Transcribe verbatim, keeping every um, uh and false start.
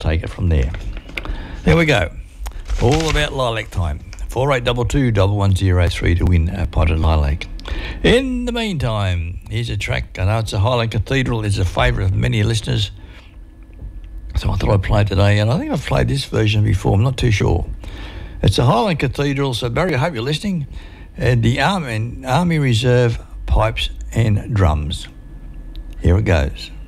take it from there. There we go. All about Lilac time. four eight two two, one one zero three to win a potted lilac. In the meantime, here's a track. I know it's a Highland Cathedral. It's a favourite of many listeners. So I thought I'd play it today, and I think I've played this version before. I'm not too sure. It's a Highland Cathedral. So, Barry, I hope you're listening. And the Army, Army Reserve Pipes and Drums. Here it goes.